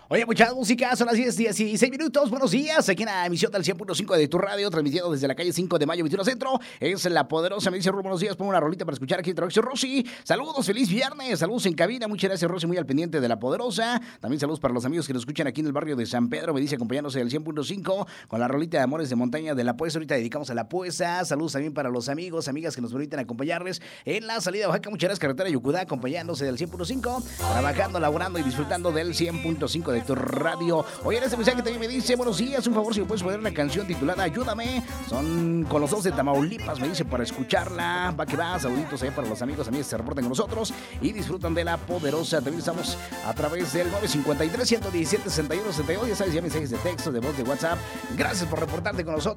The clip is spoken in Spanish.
Oye, mucha música, son las 10:16. Buenos días, aquí en la emisión del 100.5 de tu radio, transmitiendo desde la calle 5 de Mayo, 21 Centro. Es La Poderosa, me dice Rubén, buenos días, pongo una rolita para escuchar aquí en Trabajo Rosy. Saludos, feliz viernes, saludos en cabina, muchas gracias Rosy, muy al pendiente de La Poderosa. También saludos para los amigos que nos escuchan aquí en el barrio de San Pedro, me dice acompañándose del 100.5 con la rolita de Amores de Montaña de La Puesta. Ahorita dedicamos a La Puesta. Saludos también para los amigos, amigas que nos permiten acompañarles en la salida de Oaxaca, muchas gracias, carretera Yucudá, acompañándose del 100.5, trabajando, laborando y disfrutando del 100.5 de tu radio. Oye, en este mensaje también me dice, buenos días, un favor si me puedes poner una canción titulada Ayúdame. Son con los dos de Tamaulipas, me dice, para escucharla. Va que va, saluditos ahí para los amigos, amigas que se reportan con nosotros y disfrutan de La Poderosa. También estamos a través del 953-117-6162. Ya sabes, ya mensajes de texto, de voz, de WhatsApp. Gracias por reportarte con nosotros.